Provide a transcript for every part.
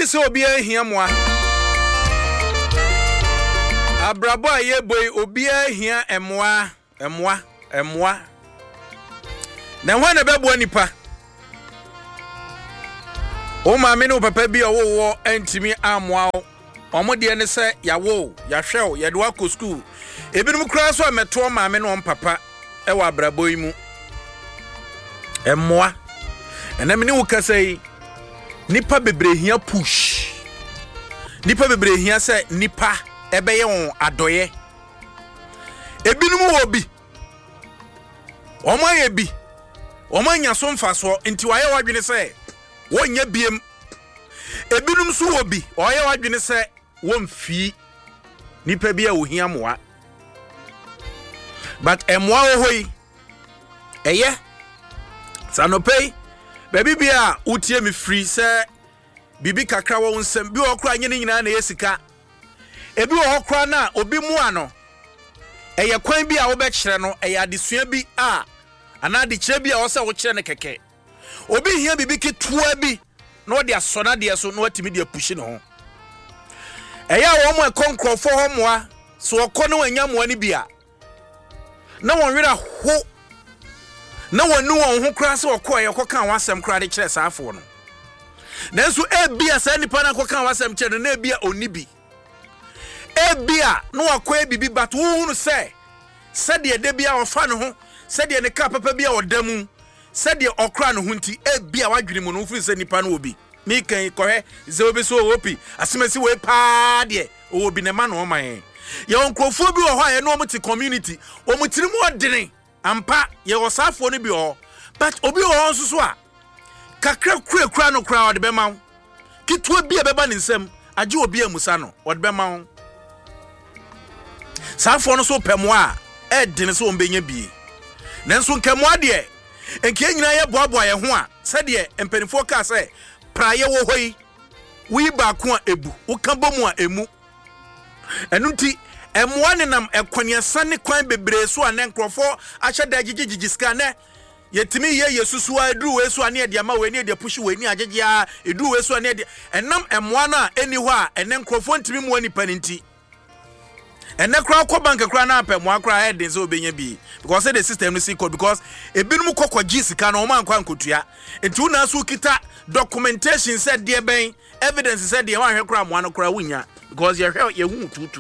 se obi ahia moa abrabo aye boy obi ahia emoa na ho na bebo nipa o ma me no papa bi owo antimi amoa omode ne se yawo yahwew ye de wako school ebinum kura so ameto ma me no papa e wa abrabo yi mu emoa ena me ne wo kasai nipa bebrehia push nipa bebrehia se nipa ebeye won adoye ebinum wo bi omaye bi omanya so mfaso nti waye wadwene se wonya biem ebinum so wo bi oye wadwene se womfi nipa bia ohia moa but emoa wo hoi eye sanopei baby bia utie me free se bibi kakra wo nsem bi okra nye nyina na yesika ebi wo hokra na obi mu ano eye kwan bi a wo be kire no eye adesua bi a ana de kire bi a wo se wo kire ne keke obi hia bibi ketua bi na wo de asona de so na watimi de pushi no ho eye wo mo ekonkrofo ho moa so okọ no wanya moa ni bia na won wira ho na wonu won ho kra se okọ ye koka wasem kra de kire saafo no nanso ebia sa nipa na koka wasem kire na ebia onibi ebia no akọ ebibi but wo hunu se de de bia ofa no ho se de ne ka papa bia odamu se de okra no ho nti ebia wadwene mu no firi se nipa no obi mi kan kohe ze obi so opi asemasi we pa de obi ne ma no man ye onkrofo bi wo ho aye no omuti community omutiri mu odene ampa ye wosafo no bi ho but obi wo nso so a kakra kura no kura ode be ma kitu bi e be ba ne nsam age obi amusa no ode be ma safo no so pemo a edene so ombenya bi nanso nkamo de enke nyina ye boaboa ye ho a se de empanifo ka se praye wo hoi wi ba ko a ebu wo ka bomu a emu enunti emoa ne nam ekwaniasa ne kwan bebre so anenkrofo ahye da gigigigiska ne yetimi ye yesusu aduru we so ane de ama we ne de pushi we ni agege a eduru we so ane de enam emoa na eni ho a enenkrofo ntimi mu ani paninti enekra ko bank kra na apemo akra head so obenya bi because the system no secret because ebinum kokwaji sika na o man kwa nkotua enti una so kita documentation said de ben evidence said de wan hwekra mo an kra wunya because ye hu tutu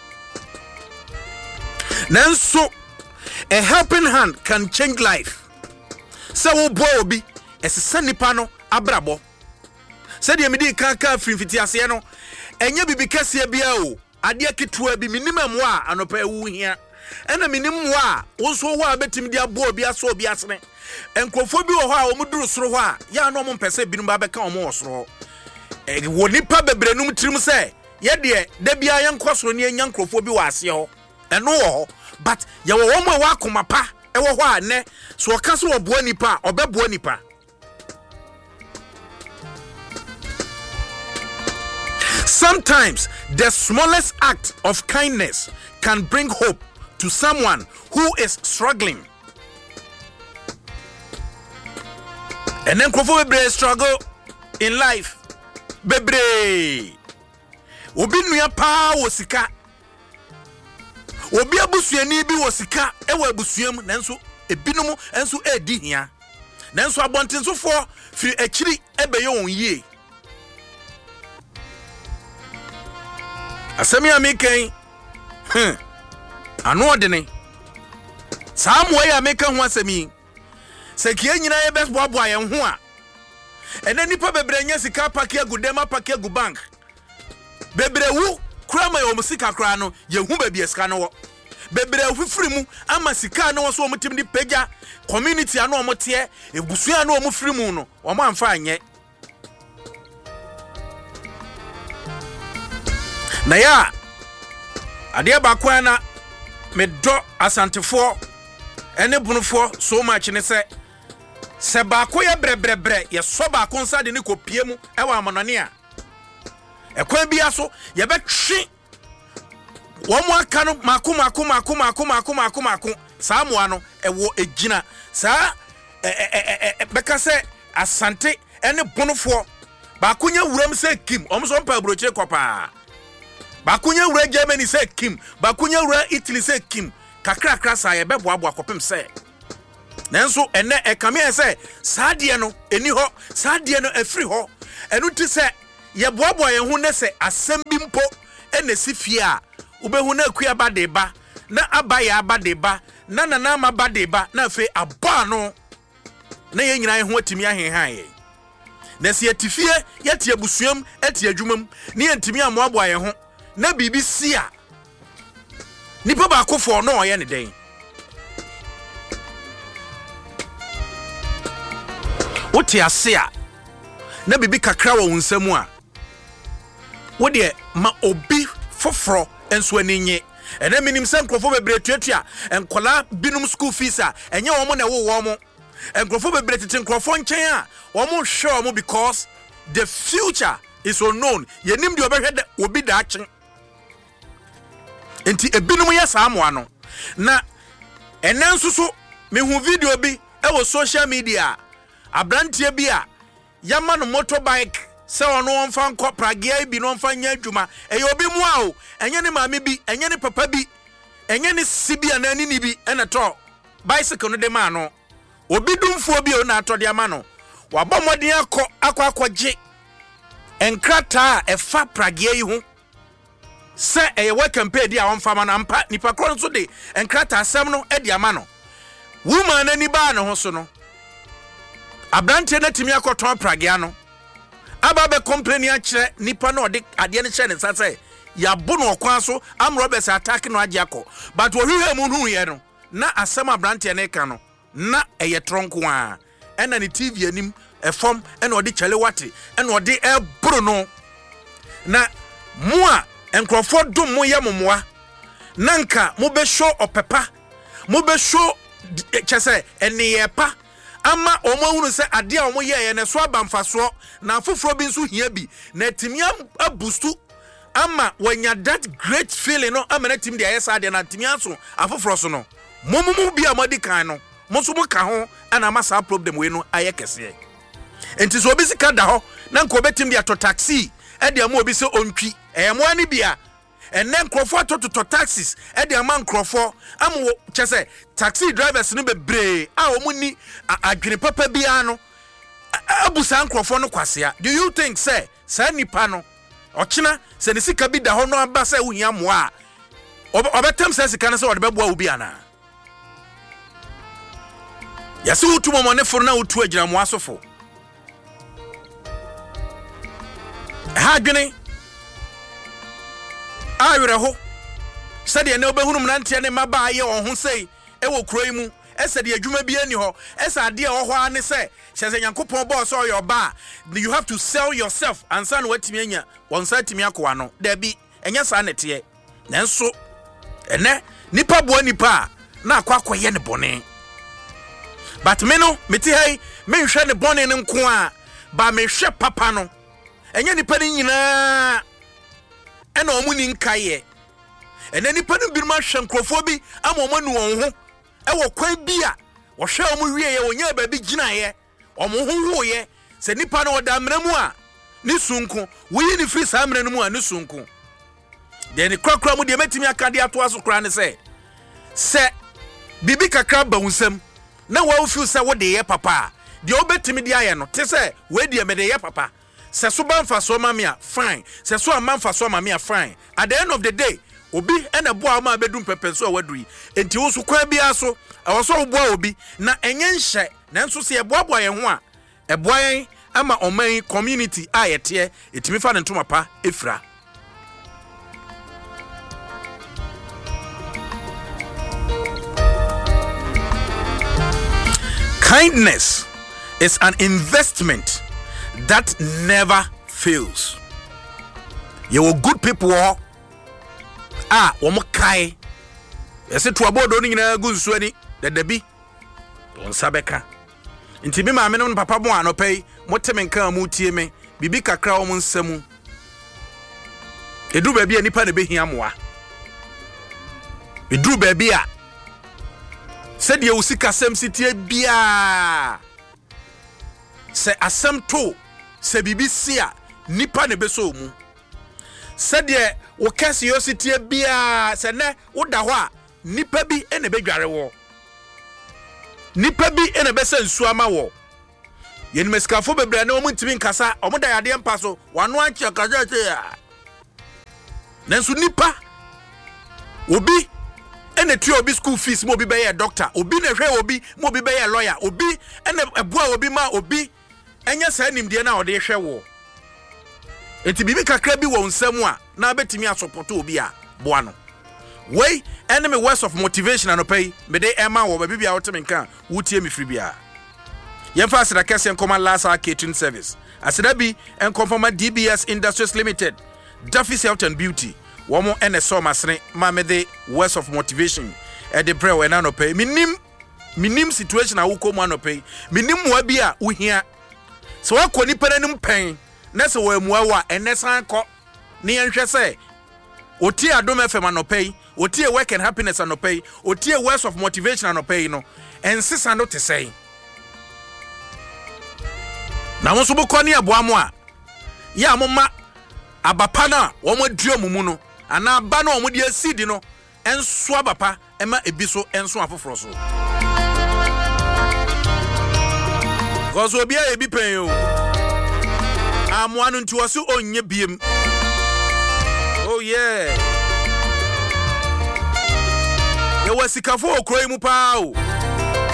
nanso a helping hand can change life so wo boy obi esesa nipa no abrabo said de medi kan frimfiti ase no enye bibi kase bia o ade ketua bi minimum wa anopa ewu hia ena minimum wa wonso wa betim dia bo obi aso obi asene enkrofo bi wo ho a omuduru soro ho a ya no ompese binum ba beka omo osoro wo nipa bebrenum tirim se ye de bia ye nkosoro ne nya nkrofo bi wa ase ho eno wo but ye wo mo wa komapa e wo ho a ne so oka so oboa nipa obeboa nipa sometimes the smallest act of kindness can bring hope to someone who is struggling. And then Krofo bebre struggle in life. Bebre. Obi nua pa wosika. Obi abusuani bi wosika ewa abusuam nanso ebinom enso edi hia. Nanso abontenso fo firi akiri ebeye won yie. Asemi amikan ano odene saamwe ya meka ho asemi sekie nyina ye best boaboa ye ho a ene nipa bebre nya sika paki agudema paki agu bank bebre wu kura ma yo musika kura no ye hu ba bi esika no wo bebre ofifiri mu ama sika no so omutim di pagya community ano omote ebusu ano omufiri mu no omo amfa anye na ya ade ba kwa na medo asantefo ene bunufo so much ne se ba ko ye brebrebre ye so ba ko nsa de ne kopie mu e wa amanone a ekwan bia so ye betwe wo mu aka no mako saa mo ano e wo egina saa beka se asante ene bunufo Bakunya wuram se Kim omso mpa broche kopa bakunya wura Germany se Kim bakunya wura Italy se Kim kakra sa ye beboabo akopem se nanso ene ekame se saade no eni ho saade no afri ho enu ti se ye boabo ye hu ne se asem bi mpo ene sifie a ubehu na akua ba de ba na abaya abade ba na nana ma bade ba na fe aba no na ye nyina ye ho atimi ahenhan ye na se atifie yete abusuam ati adwumam ne yentimi amoabo ye ho na bibi sia nipa ba akofo no oye ne den wote ase a na bibi kakra wo nsam a wo de ma obi foforo enso aninye ene minim se nkrofo bebre tuatua enkola binum school fees a enye wo mo na wo mo nkrofo bebre tete nkrofo nchen a wo mo hwe mo because the future is unknown yenim de obehwe obi da achen enti ebinum ya saamo ano na enen susu me hu video bi e wo social media abrantie bi a yama no motorbike se ono onfa nkọ pragia bi no onfa nya adwuma e obi mu a o enye ne maame bi enye ne papa bi enye ne sibi anani ni bi ene to bicycle no de ma no obi dumfo bi o na atode ama no wabomodin akọ enkrata efa pragia yi hu se eye we campaign dia onfa ma na mpa nipa kro nso de enkrata asem no e dia ma no woman ani ba ne ho so no abrante na timi akoton pragia no aba be complain ya kire nipa na ode ade ne kire ne sase ya bo no okwan so am robbers attack no age akọ but wo hwehwe mu hu ye no na asem abrante ne ka no na eye tronko a ena ne TV anim efom ena ode chale wate ena ode e bro no na mo a enkrofo dum mo ye momoa nanka mo be show opepa mo be show chese ene pa ama omahunu se ade a omo ye ne so abamfaso na foforo bi nso hia bi na timia abustu ama wanya that great feeling no ama na tim de ayesa ade na timia so afoforo so no momumu bi amadi kan no mo so mo ka ho ana ma sa problem we no aye kese enti so obi sika da ho na nko betim de to taxi e de ama obi se ontwi mo ani bia ene nkrofo to taxis e de ama nkrofo amwo chese taxi drivers no bebre a omuni adwene papa bia no abusa nkrofo no kwasea do you think say sa nipa no ochina se ne sika bi da ho no aba say wuhia mo a obetem se sika no se ode beboa obi ana yase utu mo ne foro na utu agira mo asofo ha adwene awere ho sede ne obehunum nante ne maba ye wo ho sei e wo kuroi mu esede adwuma bi ani ho esade e ho ane se sese Nyankopon boss o your bar you have to sell yourself and san watimi anya won sa timi akowa no da bi enya sa nete nanso ene nipa bo nipa na akwakoye ne bone but me no meti hai me hwe ne bone ne nko a ba me hwe papa no enya nipa ni nyina ena omuni nkaye ena nipa no bi ma hwe nkrofo bi ama omanu won ho e wo kwan bi a wo hwe omu wie ye wonya ba bi gina ye omu ho ho ye se nipa no oda mramu a ni sunku wo ni free sa mra no mu a ni sunku de ni kwakra mu de metimi akade ato aso kra ne se bibi kakra ba wunsam na wo feel se wo de ye papa de obetimi de aye no te se we de me de ye papa se so banfa so mamia fine se so amanfa so mamia fine at the end of the day obi ena boa ma bedum pepe so wadui enti wo so kwa bia so wo so boa obi na enye nhye na nso se eboaboa ye ho a eboa yen ama oman community ayete etimi fa ne ntoma pa efra kindness is an investment that never fails. You are good people womo kai ese to abodo ni nyina gu nsuo ni dedabi don sabeka nti bi maame no papa mo anopai moteme nka mu tie me bibi kakra wo nsamu edu ba bia nipa ne behia moa edu ba bia said usika sem sitie bia se asem to se bibi sia nipa ne beso mu se de wo curiosity bia se ne wo da ho a nipa bi ene bedware wo nipa bi ene besa nsu ama wo yen meskafo bebre na omu ntimi nkasa omu da yade mpa so wano anche kaja che ya nanso nipa obi ene tue obi school fees mo obi be ye doctor obi ne hwe obi mo obi be ye lawyer obi ene eboa obi ma obi enye sa nimde na ode hwe wo enti bibi kakra bi wo nsam a na betimi asopoto obi a boa no wey enemy words of motivation anopay me dey ema wo bibi a wotem nka wutie me free bia yemfa asira kese nkoma last catering service asira bi enkonfoma DBS Industries Limited Duffy's Health and Beauty womo ene so masene ma me dey words of motivation e dey pray we na anopay minim situation a wukomu anopay minim wa bi a uhia so wakoni perenim pen na se wa muawa ene san ko ne yenhwe se otie Adom FM anopay otie work and happiness anopay otie words of motivation anopay no ensesa no te say na won so bokọ ne aboamo a ya moma abapa na wo mo duo mumu no ana aba na wo mo de asidi no enso abapa ema ebi so enso afoforo so gozo obi a ebi pen o amoano nti wo so onye biem oh yeah ye wasikafo okroyi mu pa o